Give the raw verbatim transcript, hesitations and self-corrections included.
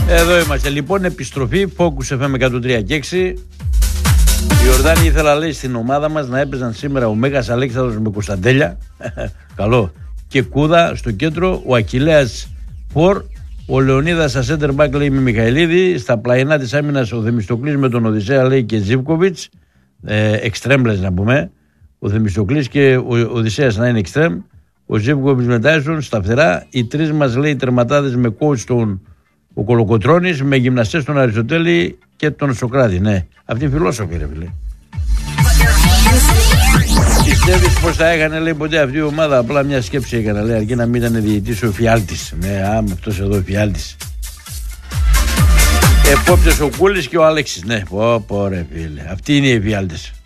Εδώ είμαστε λοιπόν, επιστροφή Focus εφ εμ εκατόν τρία και έξι. Η Ιορδάνη ήθελα, λέει, στην ομάδα μας να έπαιζαν σήμερα ο Μέγας Αλέξανδρος με Κωνσταντέλια. Καλό. Και Κούδα στο κέντρο, ο Ακιλέας Φορ, ο Λεωνίδας στα center back, λέει, με Μιχαηλίδη. Στα πλαϊνά της άμυνας ο Θεμιστοκλής με τον Οδυσσέα, λέει, και Ζίβκοβιτς. Εξτρέμπλες να πούμε. Ο Θεμιστοκλής και ο Οδυσσέας να είναι εξτρέμ. Ο Ζίβκοβιτς με Τάισον στα φτερά. Οι τρεις μας, λέει, τερματάδες με coach τον ο Κολοκοτρώνης, με γυμναστές τον Αριστοτέλη και τον Σοκράτη. Ναι, αυτή είναι φιλόσοφη, ρε φίλε. Πιστεύεις πως θα έκανε, λέει, ποτέ αυτή η ομάδα? Απλά μια σκέψη έκανα, λέει, αρκεί να μην ήταν διαιτητής ο Φιάλτης. Ναι, α, αυτός εδώ ο Φιάλτης. Επόπτες ο Κούλης και ο Αλέξης. Ναι, πω πω ρε φίλε, αυτοί είναι οι Φιάλτες.